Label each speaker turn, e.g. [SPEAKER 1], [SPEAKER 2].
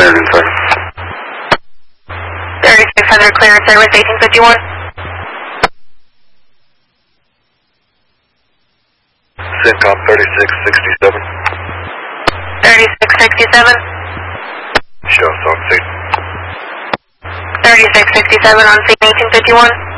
[SPEAKER 1] cleared in service.
[SPEAKER 2] 3600 clear in service, 1851.
[SPEAKER 1] CENTCOM 3667.
[SPEAKER 2] 3667.
[SPEAKER 1] Show us on scene.
[SPEAKER 2] 3667 on scene, 1851.